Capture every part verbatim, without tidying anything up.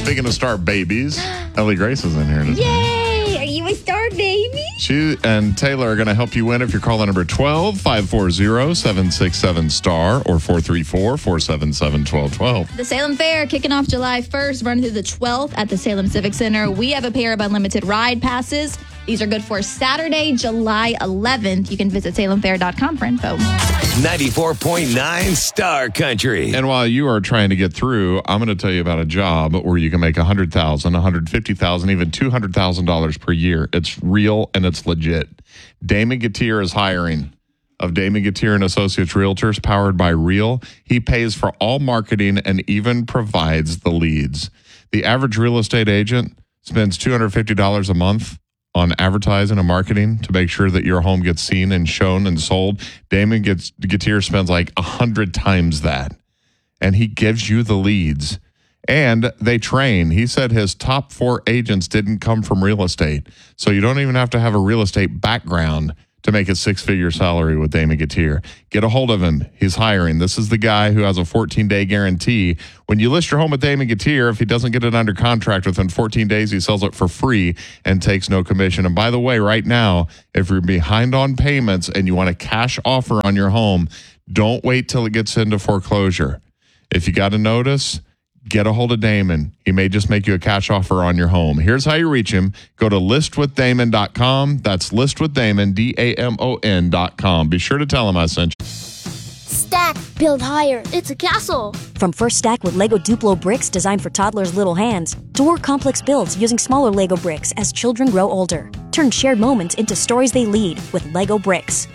Speaking of star babies, Ellie Grace is in here today. Yay! Are you a star baby? She and Taylor are going to help you win if you're calling number twelve, five four zero, seven six seven, star or four three four, four seven seven, one two one two. The Salem Fair kicking off July first, running through the twelfth at the Salem Civic Center. We have a pair of unlimited ride passes. These are good for Saturday, July eleventh. You can visit salem fair dot com for info. ninety-four point nine Star Country. And while you are trying to get through, I'm going to tell you about a job where you can make one hundred thousand dollars, one hundred fifty thousand dollars, even two hundred thousand dollars per year. It's real and it's legit. Damon Gatier is hiring. Of Damon Gatier and Associates Realtors, powered by Real. He pays for all marketing and even provides the leads. The average real estate agent spends two hundred fifty dollars a month on advertising and marketing to make sure that your home gets seen and shown and sold. Damon gets, Gatier spends like one hundred times that. And he gives you the leads. And they train. He said his top four agents didn't come from real estate. So you don't even have to have a real estate background to make a six-figure salary with Damon Gatier. Get a hold of him. He's hiring. This is the guy who has a fourteen-day guarantee. When you list your home with Damon Gatier, if he doesn't get it under contract within fourteen days, he sells it for free and takes no commission. And by the way, right now, if you're behind on payments and you want a cash offer on your home, don't wait till it gets into foreclosure. If you got a notice, get a hold of Damon. He may just make you a cash offer on your home. Here's how you reach him. Go to list with damon dot com. That's list with damon, D A M O N dot com. Be sure to tell him I sent you. Stack, build higher. It's a castle. From First Stack with Lego Duplo bricks designed for toddlers' little hands, to more complex builds using smaller Lego bricks as children grow older. Turn shared moments into stories they lead with Lego bricks.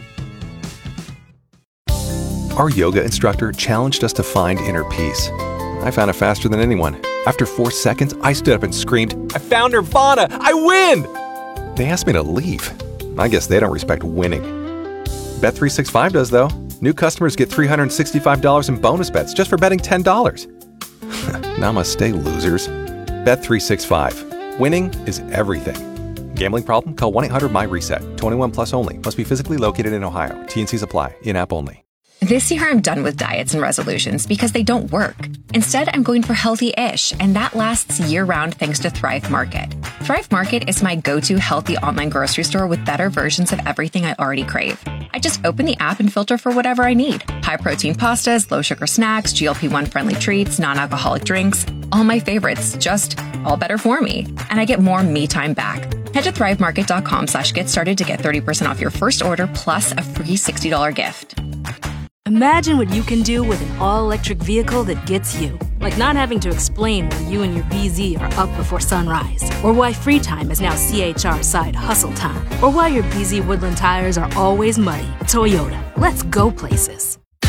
Our yoga instructor challenged us to find inner peace. I found it faster than anyone. After four seconds, I stood up and screamed, "I found Nirvana! I win!" They asked me to leave. I guess they don't respect winning. Bet three sixty-five does, though. New customers get three hundred sixty-five dollars in bonus bets just for betting ten dollars. Namaste, losers. Bet three sixty-five. Winning is everything. Gambling problem? Call one eight hundred my reset. twenty-one plus only. Must be physically located in Ohio. T N Cs apply. In-app only. This year, I'm done with diets and resolutions because they don't work. Instead, I'm going for healthy-ish, and that lasts year-round thanks to Thrive Market. Thrive Market is my go-to healthy online grocery store with better versions of everything I already crave. I just open the app and filter for whatever I need. High-protein pastas, low-sugar snacks, G L P one friendly treats, non-alcoholic drinks, all my favorites, just all better for me. And I get more me time back. Head to thrive market dot com slash get started to get thirty percent off your first order plus a free sixty dollars gift. Imagine what you can do with an all-electric vehicle that gets you. Like not having to explain why you and your B Z are up before sunrise. Or why free time is now C H R side hustle time. Or why your B Z Woodland tires are always muddy. Toyota. Let's go places.